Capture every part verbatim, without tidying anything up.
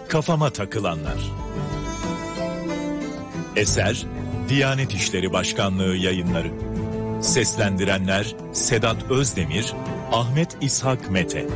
Kafama takılanlar. Eser Diyanet İşleri Başkanlığı Yayınları. Seslendirenler Sedat Özdemir, Ahmet İshak Mete.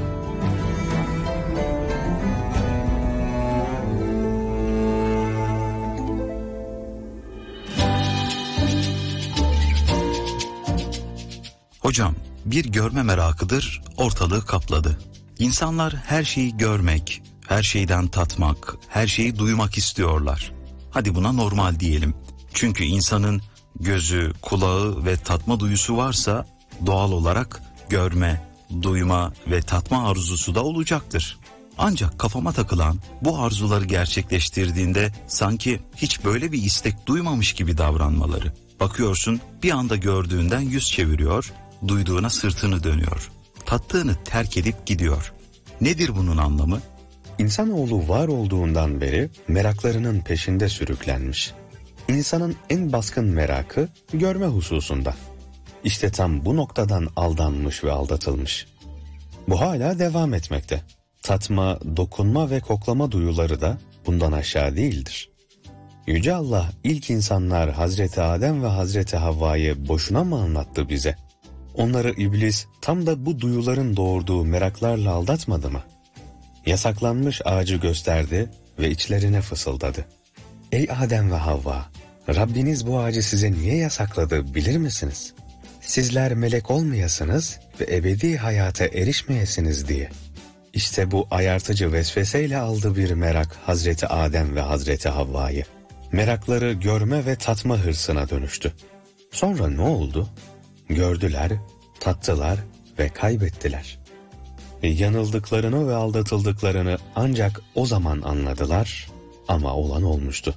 Hocam, bir görme merakıdır ortalığı kapladı. İnsanlar her şeyi görmek, her şeyden tatmak, her şeyi duymak istiyorlar. Hadi buna normal diyelim. Çünkü insanın gözü, kulağı ve tatma duyusu varsa doğal olarak görme, duyma ve tatma arzusu da olacaktır. Ancak kafama takılan bu arzuları gerçekleştirdiğinde sanki hiç böyle bir istek duymamış gibi davranmaları. Bakıyorsun bir anda gördüğünden yüz çeviriyor, duyduğuna sırtını dönüyor. Tattığını terk edip gidiyor. Nedir bunun anlamı? İnsanoğlu var olduğundan beri meraklarının peşinde sürüklenmiş. İnsanın en baskın merakı görme hususunda. İşte tam bu noktadan aldanmış ve aldatılmış. Bu hala devam etmekte. Tatma, dokunma ve koklama duyuları da bundan aşağı değildir. Yüce Allah ilk insanlar Hazreti Adem ve Hazreti Havva'yı boşuna mı anlattı bize? Onları iblis tam da bu duyuların doğurduğu meraklarla aldatmadı mı? Yasaklanmış ağacı gösterdi ve içlerine fısıldadı. Ey Adem ve Havva! Rabbiniz bu ağacı size niye yasakladı bilir misiniz? Sizler melek olmayasınız ve ebedi hayata erişmeyesiniz diye. İşte bu ayartıcı vesveseyle aldı bir merak Hazreti Adem ve Hazreti Havva'yı. Merakları görme ve tatma hırsına dönüştü. Sonra ne oldu? Gördüler, tattılar ve kaybettiler. Yanıldıklarını ve aldatıldıklarını ancak o zaman anladılar ama olan olmuştu.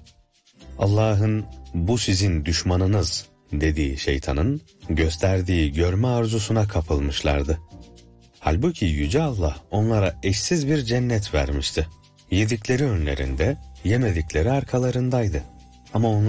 Allah'ın bu sizin düşmanınız dediği şeytanın gösterdiği görme arzusuna kapılmışlardı. Halbuki Yüce Allah onlara eşsiz bir cennet vermişti. Yedikleri önlerinde, yemedikleri arkalarındaydı. Ama onlar